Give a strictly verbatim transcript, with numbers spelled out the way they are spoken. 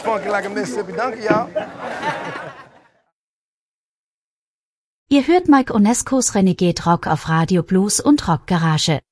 funky like a Mississippi donkey, y'all. Ihr hört Mike Onescos Renegade Rock auf Radio Blues und Rockgarage.